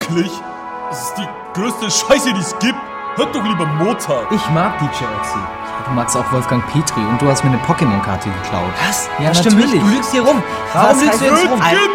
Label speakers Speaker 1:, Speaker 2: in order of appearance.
Speaker 1: Wirklich? Das ist die größte Scheiße, die es gibt. Hört doch lieber Mozart.
Speaker 2: Ich mag DJ Ötzi.
Speaker 3: Du magst auch Wolfgang Petri und du hast mir eine Pokémon-Karte geklaut.
Speaker 2: Was?
Speaker 3: Ja,
Speaker 2: das stimmt
Speaker 3: natürlich.
Speaker 2: nicht. Du lügst hier rum. Warum lügst du jetzt rum?